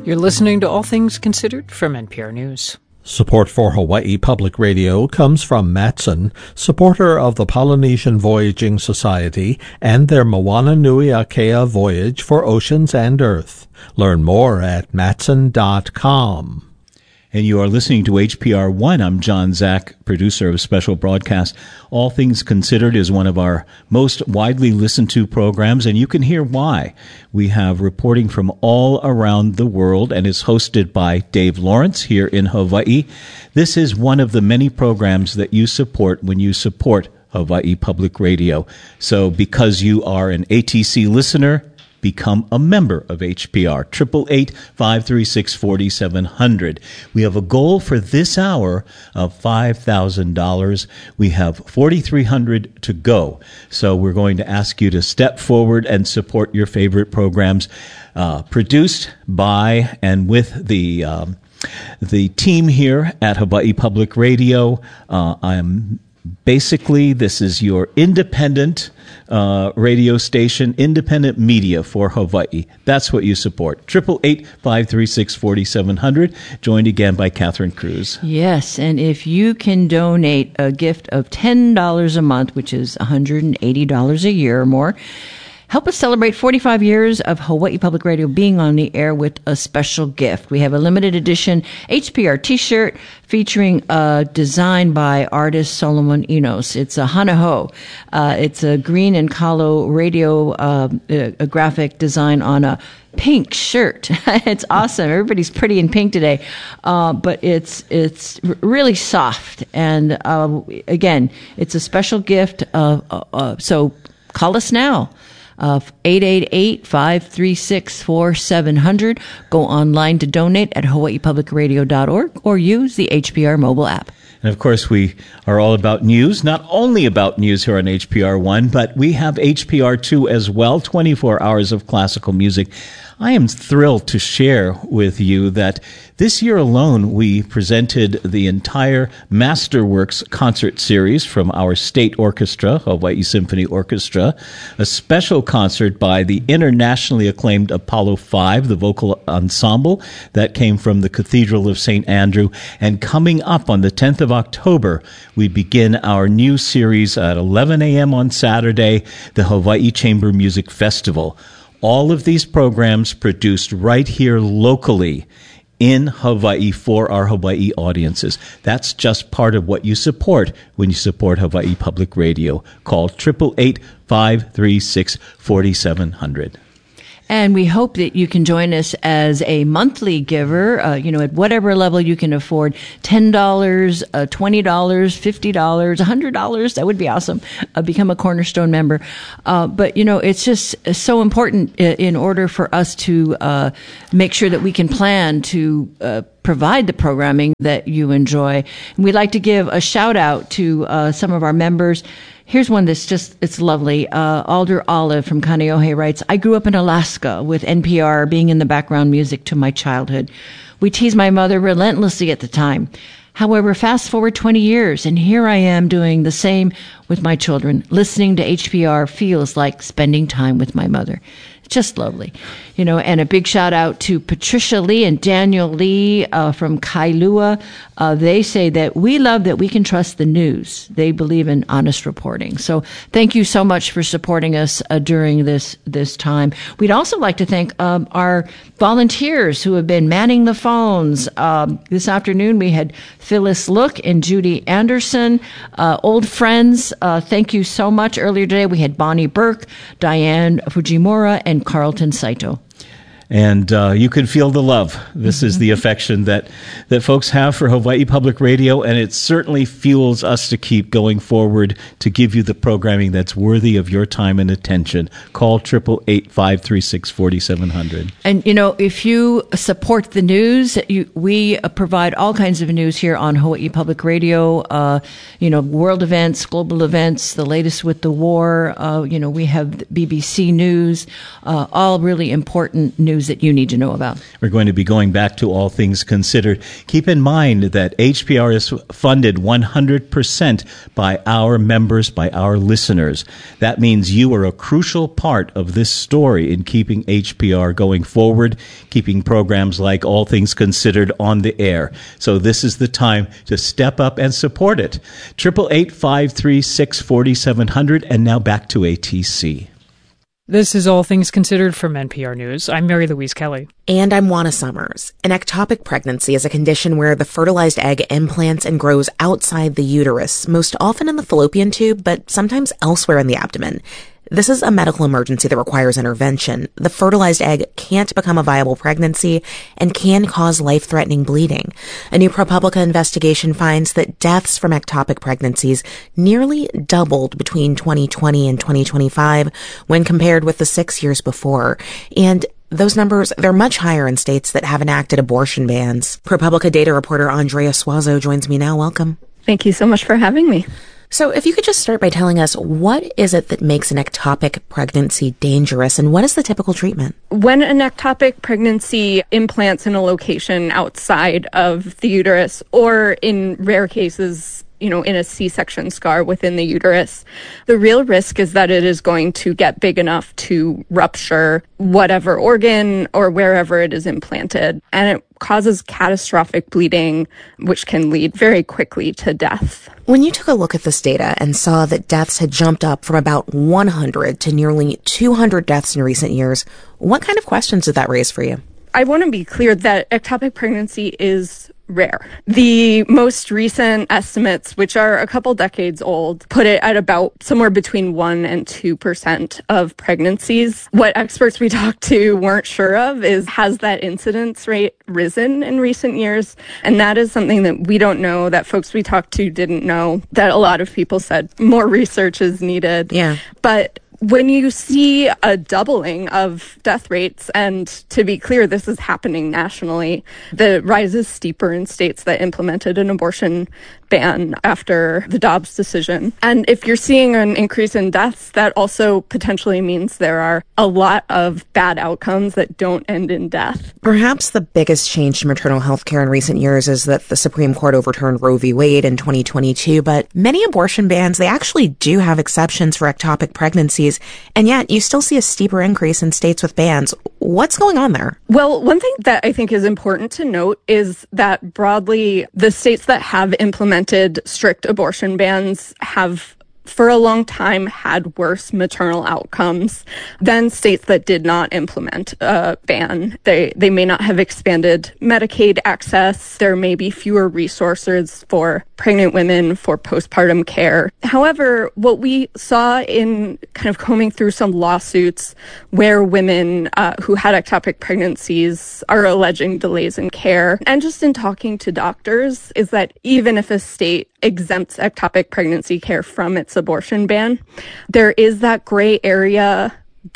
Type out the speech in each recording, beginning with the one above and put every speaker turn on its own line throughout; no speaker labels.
You're listening to All Things Considered from NPR News.
Support for Hawaii Public Radio comes from Matson, supporter of the Polynesian Voyaging Society and their Moana Nui Akea voyage for oceans and earth. Learn more at matson.com.
And you are listening to HPR One. I'm John Zach, producer of Special Broadcast. All Things Considered is one of our most widely listened to programs, and you can hear why. We have reporting from all around the world, and it's hosted by Dave Lawrence here in Hawaii. This is one of the many programs that you support when you support Hawaii Public Radio. So because you are an ATC listener, become a member of HPR, 888-536-4700. We have a goal for this hour of $5,000. We have $4,300 to go. So we're going to ask you to step forward and support your favorite programs, produced by and with the team here at Hawaii Public Radio. Basically, this is your independent radio station, independent media for Hawaii. That's what you support. 888-536-4700. Joined again by Catherine Cruz.
Yes, and if you can donate a gift of $10 a month, which is $180 a year or more, help us celebrate 45 years of Hawaii Public Radio being on the air with a special gift. We have a limited edition HPR t-shirt featuring a design by artist Solomon Enos. It's a hanaho. It's a green and kalo radio a graphic design on a pink shirt. It's awesome. Everybody's pretty in pink today. But it's really soft. And again, it's a special gift. So call us now. 888-536-4700. Go online to donate at hawaiipublicradio.org or use the HPR mobile app.
And of course, we are all about news, not only about news here on HPR 1, but we have HPR 2 as well, 24 hours of classical music. I am thrilled to share with you that this year alone, we presented the entire Masterworks concert series from our state orchestra, Hawaii Symphony Orchestra, a special concert by the internationally acclaimed Apollo 5, the vocal ensemble that came from the Cathedral of St. Andrew. And coming up on the 10th of October, we begin our new series at 11 a.m. on Saturday, the Hawaii Chamber Music Festival. All of these programs produced right here locally in Hawaii for our Hawaii audiences. That's just part of what you support when you support Hawaii Public Radio. Call 888-536-4700.
And we hope that you can join us as a monthly giver, at whatever level you can afford. $10, $20, $50, $100. That would be awesome. Become a Cornerstone member. But it's just so important in order for us to make sure that we can plan to provide the programming that you enjoy. And we'd like to give a shout out to some of our members. Here's one that's it's lovely. Alder Olive from Kaneohe writes, I grew up in Alaska with NPR being in the background music to my childhood. We teased my mother relentlessly at the time. However, fast forward 20 years, and here I am doing the same with my children. Listening to HPR feels like spending time with my mother. Just lovely. And a big shout out to Patricia Lee and Daniel Lee from Kailua. They say that we love that we can trust the news. They believe in honest reporting. So thank you so much for supporting us during this time. We'd also like to thank our volunteers who have been manning the phones. This afternoon we had Phyllis Look and Judy Anderson, old friends. Thank you so much. Earlier today we had Bonnie Burke, Diane Fujimura, and Carlton Saito.
And you can feel the love. This is the affection that folks have for Hawaii Public Radio, and it certainly fuels us to keep going forward to give you the programming that's worthy of your time and attention. Call 888-536-4700.
And, if you support the news, we provide all kinds of news here on Hawaii Public Radio, world events, global events, the latest with the war. We have BBC News, all really important news news that you need to know about.
We're going to be going back to All Things Considered. Keep in mind that HPR is funded 100% by our members, by our listeners. That means you are a crucial part of this story in keeping HPR going forward, keeping programs like All Things Considered on the air. So this is the time to step up and support it. 888-536-4700. And now back to ATC.
This is All Things Considered from NPR News. I'm Mary Louise Kelly.
And I'm Juana Summers. An ectopic pregnancy is a condition where the fertilized egg implants and grows outside the uterus, most often in the fallopian tube, but sometimes elsewhere in the abdomen. This is a medical emergency that requires intervention. The fertilized egg can't become a viable pregnancy and can cause life-threatening bleeding. A new ProPublica investigation finds that deaths from ectopic pregnancies nearly doubled between 2020 and 2025 when compared with the 6 years before. And those numbers, they're much higher in states that have enacted abortion bans. ProPublica data reporter Andrea Suazo joins me now. Welcome.
Thank you so much for having me.
So if you could just start by telling us, what is it that makes an ectopic pregnancy dangerous, and what is the typical treatment?
When an ectopic pregnancy implants in a location outside of the uterus, or in rare cases, in a C-section scar within the uterus, the real risk is that it is going to get big enough to rupture whatever organ or wherever it is implanted. And it causes catastrophic bleeding, which can lead very quickly to death.
When you took a look at this data and saw that deaths had jumped up from about 100 to nearly 200 deaths in recent years, what kind of questions did that raise for you?
I want to be clear that ectopic pregnancy is rare. The most recent estimates, which are a couple decades old, put it at about somewhere between 1% and 2% of pregnancies. What experts we talked to weren't sure of is, has that incidence rate risen in recent years? And that is something that we don't know, that folks we talked to didn't know, that a lot of people said more research is needed.
Yeah.
But when you see a doubling of death rates, and to be clear, this is happening nationally, the rise is steeper in states that implemented an abortion ban after the Dobbs decision. And if you're seeing an increase in deaths, that also potentially means there are a lot of bad outcomes that don't end in death.
Perhaps the biggest change to maternal health care in recent years is that the Supreme Court overturned Roe v. Wade in 2022, but many abortion bans, they actually do have exceptions for ectopic pregnancies, and yet you still see a steeper increase in states with bans. What's going on there?
Well, one thing that I think is important to note is that broadly, the states that have implemented strict abortion bans have for a long time had worse maternal outcomes than states that did not implement a ban. They may not have expanded Medicaid access. There may be fewer resources for pregnant women for postpartum care. However, what we saw in kind of combing through some lawsuits where women who had ectopic pregnancies are alleging delays in care, and just in talking to doctors, is that even if a state exempts ectopic pregnancy care from its abortion ban, there is that gray area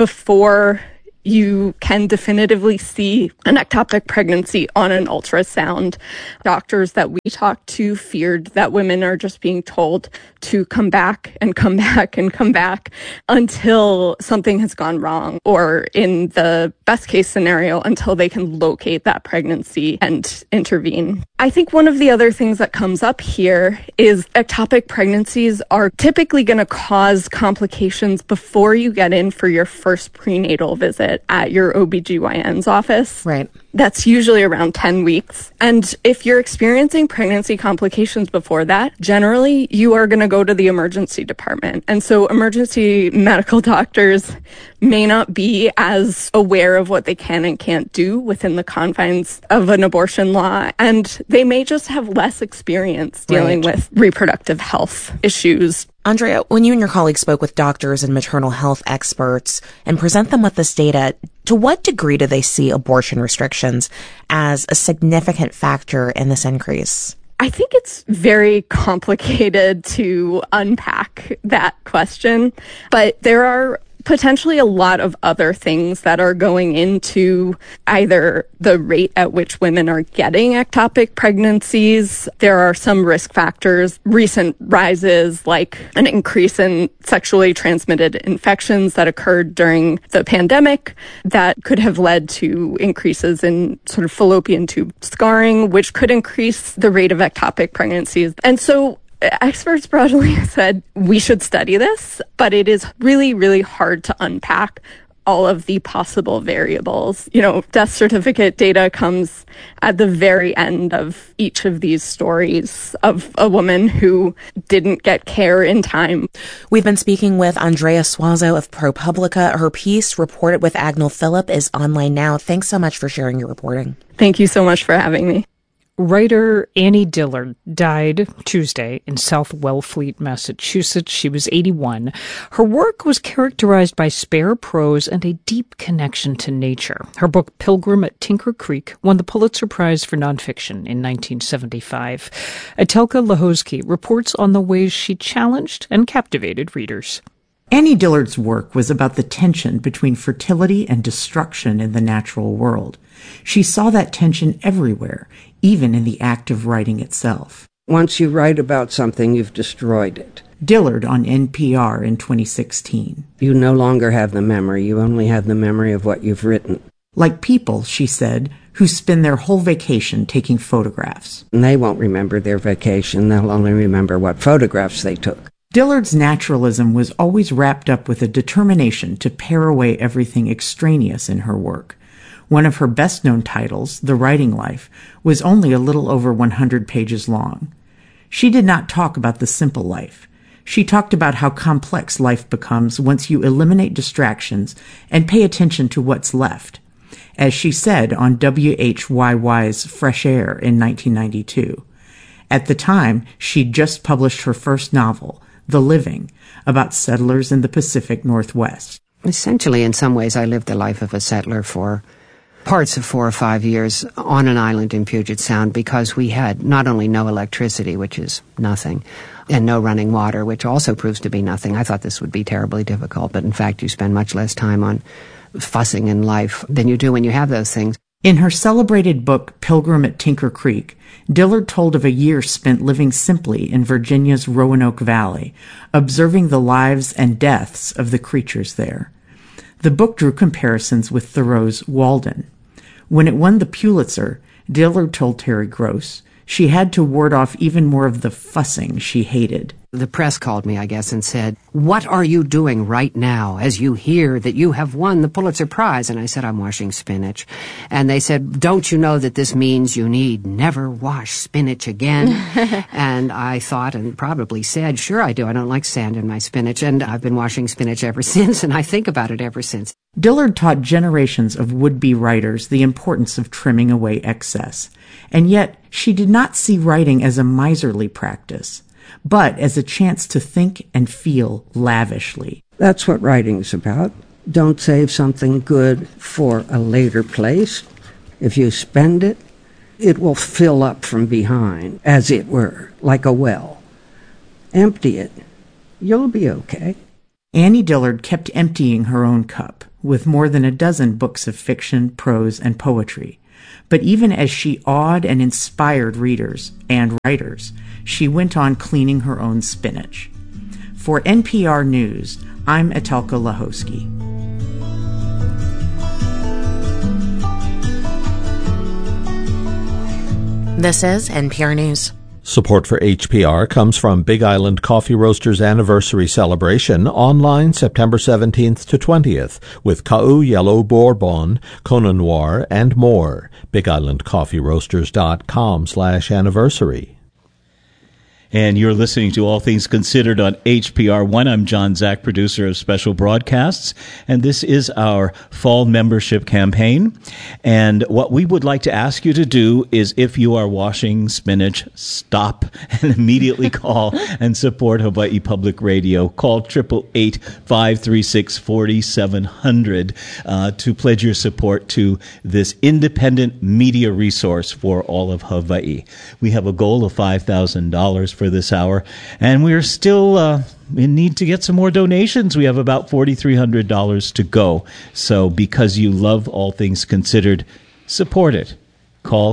before you can definitively see an ectopic pregnancy on an ultrasound. Doctors that we talked to feared that women are just being told to come back and come back and come back until something has gone wrong, or in the best case scenario, until they can locate that pregnancy and intervene. I think one of the other things that comes up here is ectopic pregnancies are typically going to cause complications before you get in for your first prenatal visit at your OBGYN's office.
Right.
That's usually around 10 weeks. And if you're experiencing pregnancy complications before that, generally you are going to go to the emergency department. And so emergency medical doctors may not be as aware of what they can and can't do within the confines of an abortion law. And they may just have less experience dealing with reproductive health issues.
Andrea, when you and your colleagues spoke with doctors and maternal health experts and present them with this data, to what degree do they see abortion restrictions as a significant factor in this increase?
I think it's very complicated to unpack that question, but there are potentially a lot of other things that are going into either the rate at which women are getting ectopic pregnancies. There are some risk factors, recent rises like an increase in sexually transmitted infections that occurred during the pandemic that could have led to increases in sort of fallopian tube scarring, which could increase the rate of ectopic pregnancies. And so experts broadly said we should study this, but it is really, really hard to unpack all of the possible variables. Death certificate data comes at the very end of each of these stories of a woman who didn't get care in time.
We've been speaking with Andrea Suazo of ProPublica. Her piece, reported with Agnel Phillip, is online now. Thanks so much for sharing your reporting.
Thank you so much for having me.
Writer Annie Dillard died Tuesday in South Wellfleet, Massachusetts. She was 81. Her work was characterized by spare prose and a deep connection to nature. Her book Pilgrim at Tinker Creek won the Pulitzer Prize for Nonfiction in 1975. Etelka Lahosky reports on the ways she challenged and captivated readers.
Annie Dillard's work was about the tension between fertility and destruction in the natural world. She saw that tension everywhere, even in the act of writing itself.
Once you write about something, you've destroyed it.
Dillard on NPR in 2016.
You no longer have the memory. You only have the memory of what you've written.
Like people, she said, who spend their whole vacation taking photographs.
And they won't remember their vacation. They'll only remember what photographs they took.
Dillard's naturalism was always wrapped up with a determination to pare away everything extraneous in her work. One of her best-known titles, The Writing Life, was only a little over 100 pages long. She did not talk about the simple life. She talked about how complex life becomes once you eliminate distractions and pay attention to what's left. As she said on WHYY's Fresh Air in 1992. At the time, she'd just published her first novel, The Living, about settlers in the Pacific Northwest.
Essentially, in some ways, I lived the life of a settler for parts of 4 or 5 years on an island in Puget Sound because we had not only no electricity, which is nothing, and no running water, which also proves to be nothing. I thought this would be terribly difficult, but in fact you spend much less time on fussing in life than you do when you have those things.
In her celebrated book, Pilgrim at Tinker Creek, Dillard told of a year spent living simply in Virginia's Roanoke Valley, observing the lives and deaths of the creatures there. The book drew comparisons with Thoreau's Walden. When it won the Pulitzer, Dillard told Terry Gross she had to ward off even more of the fussing she hated.
The press called me, I guess, and said, "What are you doing right now as you hear that you have won the Pulitzer Prize?" And I said, "I'm washing spinach." And they said, "Don't you know that this means you need never wash spinach again?" And I thought and probably said, "Sure I do. I don't like sand in my spinach." And I've been washing spinach ever since, and I think about it ever since.
Dillard taught generations of would-be writers the importance of trimming away excess. And yet, she did not see writing as a miserly practice, but as a chance to think and feel lavishly.
That's what writing's about. Don't save something good for a later place. If you spend it, it will fill up from behind, as it were, like a well. Empty it. You'll be okay.
Annie Dillard kept emptying her own cup, with more than a dozen books of fiction, prose, and poetry. But even as she awed and inspired readers and writers, she went on cleaning her own spinach. For NPR News, I'm Etelka Lahosky.
This is NPR News.
Support for HPR comes from Big Island Coffee Roasters Anniversary Celebration online September 17th to 20th with Ka'u Yellow Bourbon, Kona Noir, and more. BigIslandCoffeeRoasters.com/anniversary.
And you're listening to All Things Considered on HPR1. I'm John Zach, producer of Special Broadcasts, and this is our fall membership campaign. And what we would like to ask you to do is, if you are washing spinach, stop and immediately call and support Hawaii Public Radio. Call 888-536-4700 to pledge your support to this independent media resource for all of Hawaii. We have a goal of $5,000 for this hour. And we're still in need to get some more donations. We have about $4,300 to go. So because you love All Things Considered, support it. Call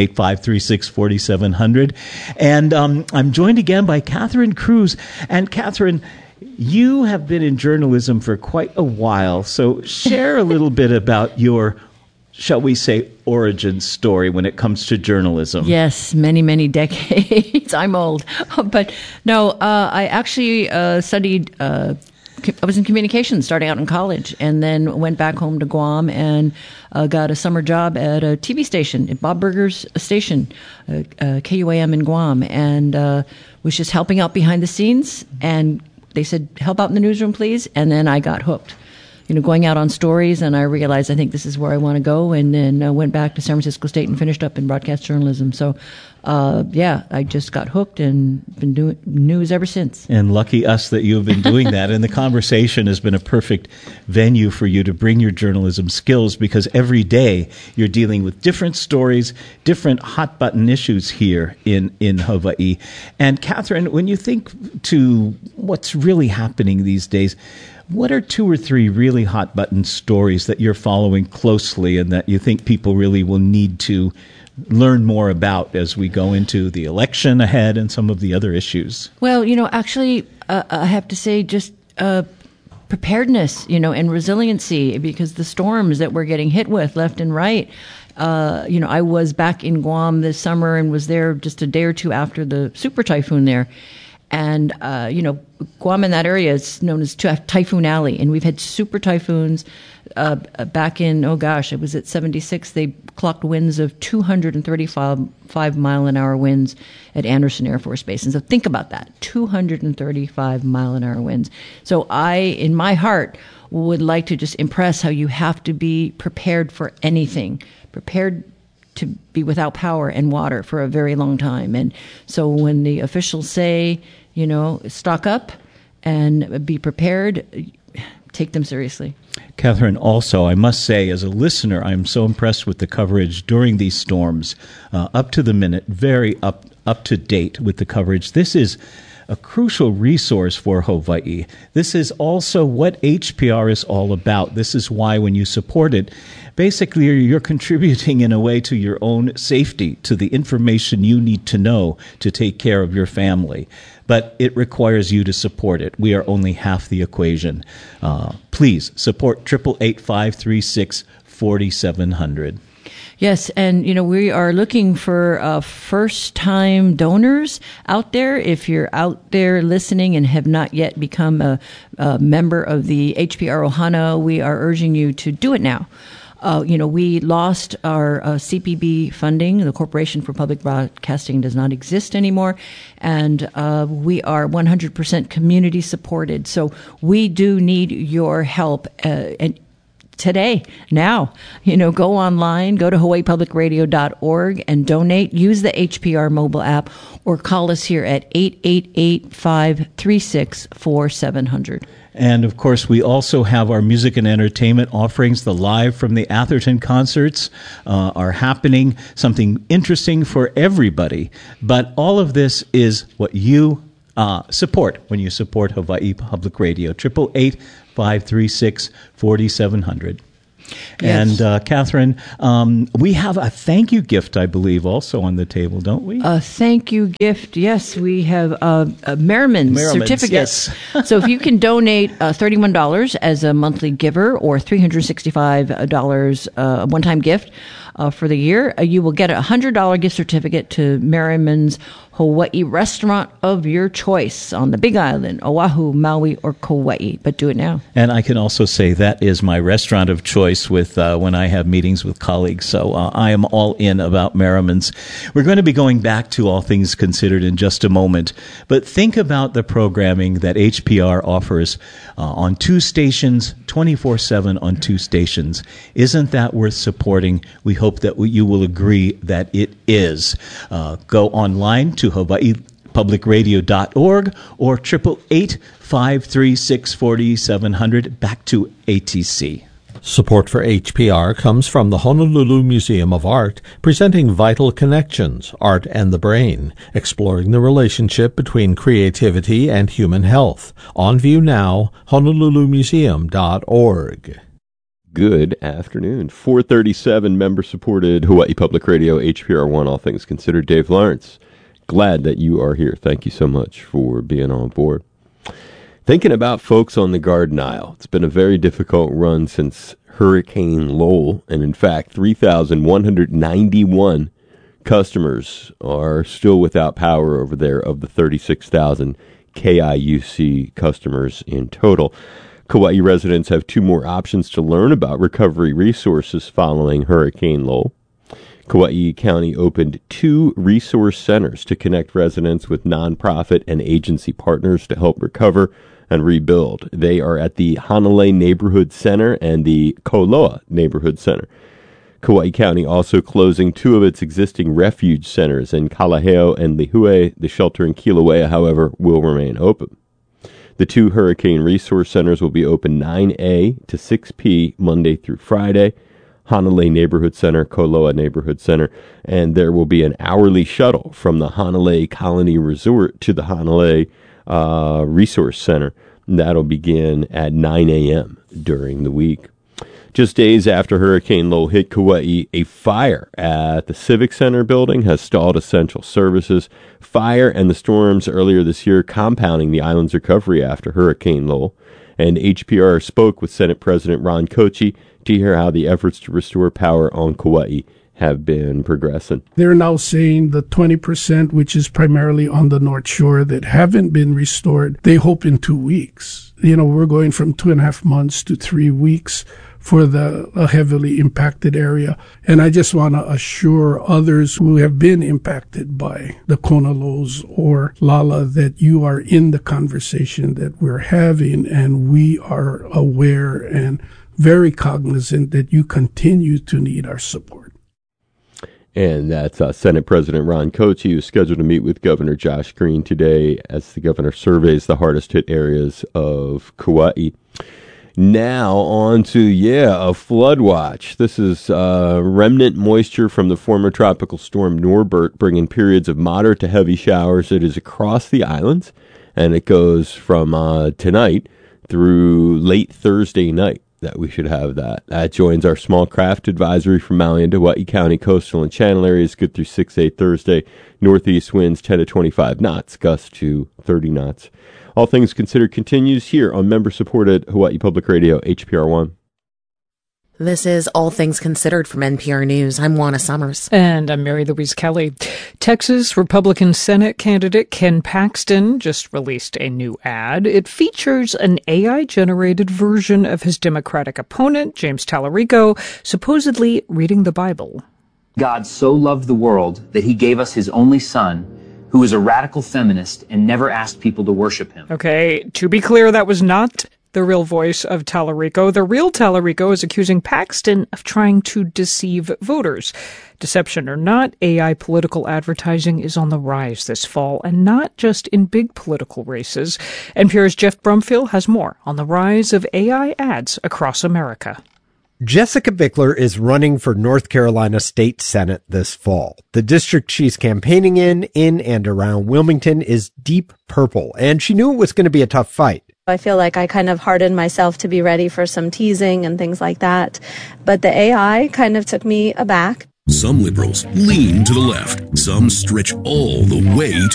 888-536-4700. And I'm joined again by Catherine Cruz. And Catherine, you have been in journalism for quite a while. So share a little bit about your, shall we say, origin story when it comes to journalism.
Yes, many, many decades. I'm old. But no, I actually studied, I was in communications starting out in college, and then went back home to Guam and got a summer job at a TV station, at Bob Burger's station, KUAM in Guam, and was just helping out behind the scenes. And they said, help out in the newsroom, please. And then I got hooked. Going out on stories, and I realized I think this is where I want to go, and then went back to San Francisco State and finished up in broadcast journalism. So, I just got hooked and been doing news ever since.
And lucky us that you have been doing that. And the conversation has been a perfect venue for you to bring your journalism skills, because every day you're dealing with different stories, different hot button issues here in Hawaii. And Catherine, when you think to what's really happening these days, what are 2 or 3 really hot button stories that you're following closely and that you think people really will need to learn more about as we go into the election ahead and some of the other issues?
Well, actually, I have to say just preparedness, and resiliency, because the storms that we're getting hit with left and right. I was back in Guam this summer and was there just a day or two after the super typhoon there. And, Guam in that area is known as Typhoon Alley. And we've had super typhoons back in, it was at 76. They clocked winds of 235 mile an hour winds at Andersen Air Force Base. And so think about that, 235 mile an hour winds. So I, in my heart, would like to just impress how you have to be prepared for anything, prepared to be without power and water for a very long time. And so when the officials say, stock up and be prepared, take them seriously.
Catherine, also, I must say, as a listener, I'm so impressed with the coverage during these storms, up to the minute, very up to date with the coverage. This is a crucial resource for Hawaii. This is also what HPR is all about. This is why when you support it, basically you're contributing in a way to your own safety, to the information you need to know to take care of your family. But it requires you to support it. We are only half the equation. Please support 888-536-4700.
Yes, and we are looking for first-time donors out there. If you're out there listening and have not yet become a member of the HPR Ohana, we are urging you to do it now. We lost our CPB funding. The Corporation for Public Broadcasting does not exist anymore, and we are 100% community supported. So we do need your help. And today, now, go online, go to hawaiipublicradio.org and donate. Use the HPR mobile app or call us here at 888-536-4700.
And, of course, we also have our music and entertainment offerings. The Live from the Atherton concerts are happening, something interesting for everybody. But all of this is what you support when you support Hawaii Public Radio. 888-536-4700.
Yes.
And, Catherine, we have a thank you gift, I believe, also on the table, don't we?
A thank you gift, yes. We have Merriman's certificates.
Yes.
So if you can donate $31 as a monthly giver or $365 a one-time gift for the year, you will get a $100 gift certificate to Merriman's Hawaii restaurant of your choice on the Big Island, Oahu, Maui, or Kauai. But do it now.
And I can also say that is my restaurant of choice with when I have meetings with colleagues. So I am all in about Merriman's. We're going to be going back to All Things Considered in just a moment. But think about the programming that HPR offers on 2 stations, 24/7 on 2 stations. Isn't that worth supporting? We hope that you will agree that it is. Go online to hawaiipublicradio.org or 888-536-4700. Back to ATC.
Support for HPR comes from the Honolulu Museum of Art, presenting Vital Connections, Art and the Brain, exploring the relationship between creativity and human health. On view now, honolulumuseum.org.
Good afternoon. 437 member-supported Hawaii Public Radio, HPR1, All Things Considered. Dave Lawrence, glad that you are here. Thank you so much for being on board. Thinking about folks on the Garden Isle. It's been a very difficult run since Hurricane Lowell, and in fact, 3,191 customers are still without power over there of the 36,000 KIUC customers in total. Kauai residents have two more options to learn about recovery resources following Hurricane Lowell. Kauai County opened 2 resource centers to connect residents with nonprofit and agency partners to help recover and rebuild. They are at the Hanalei Neighborhood Center and the Koloa Neighborhood Center. Kauai County also closing 2 of its existing refuge centers in Kalaheo and Lihue. The shelter in Kilauea, however, will remain open. The 2 hurricane resource centers will be open 9 to 6 p. Monday through Friday. Hanalei Neighborhood Center, Koloa Neighborhood Center, and there will be an hourly shuttle from the Hanalei Colony Resort to the Hanalei Resource Center. That'll begin at 9 a.m. during the week. Just days after Hurricane Lowell hit Kauai, a fire at the Civic Center building has stalled essential services. Fire and the storms earlier this year compounding the island's recovery after Hurricane Lowell. And HPR spoke with Senate President Ron Kochi to hear how the efforts to restore power on Kauai have been progressing.
They're now saying the 20%, which is primarily on the North Shore, that haven't been restored, they hope in 2 weeks. We're going from 2.5 months to 3 weeks for the heavily impacted area. And I just want to assure others who have been impacted by the Kona lows or Lala that you are in the conversation that we're having, and we are aware and very cognizant that you continue to need our support.
And that's Senate President Ron Kochi, who's scheduled to meet with Governor Josh Green today as the governor surveys the hardest hit areas of Kauai. Now on to, a flood watch. This is remnant moisture from the former tropical storm Norbert, bringing periods of moderate to heavy showers. It is across the islands, and it goes from tonight through late Thursday night that we should have that. That joins our small craft advisory from Maui and Hawaii County coastal and channel areas, good through 6-8 Thursday. Northeast winds 10 to 25 knots, gusts to 30 knots. All Things Considered continues here on member-supported Hawaii Public Radio, HPR1.
This is All Things Considered from NPR News. I'm Juana Summers.
And I'm Mary Louise Kelly. Texas Republican Senate candidate Ken Paxton just released a new ad. It features an AI-generated version of his Democratic opponent, James Tallarico, supposedly reading the Bible.
God so loved the world that he gave us his only son, who is a radical feminist and never asked people to worship him.
Okay, to be clear, that was not the real voice of Tallarico. The real Tallarico is accusing Paxton of trying to deceive voters. Deception or not, AI political advertising is on the rise this fall, and not just in big political races. NPR's Jeff Brumfield has more on the rise of AI ads across America.
Jessica Bickler is running for North Carolina State Senate this fall. The district she's campaigning in and around Wilmington is deep purple, and she knew it was going to be a tough fight.
I feel like I kind of hardened myself to be ready for some teasing and things like that. But the AI kind of took me aback.
Some liberals lean to the left. Some stretch all the way to